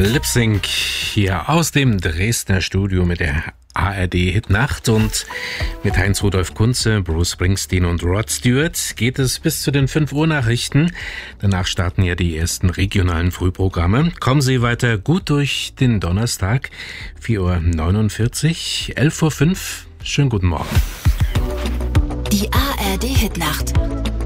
Lip Sync hier aus dem Dresdner Studio mit der ARD Hitnacht und mit Heinz-Rudolf Kunze, Bruce Springsteen und Rod Stewart geht es bis zu den 5 Uhr Nachrichten. Danach starten ja die ersten regionalen Frühprogramme. Kommen Sie weiter gut durch den Donnerstag, 4:49 Uhr, 11:05 Uhr. Schönen guten Morgen. Die ARD Hitnacht.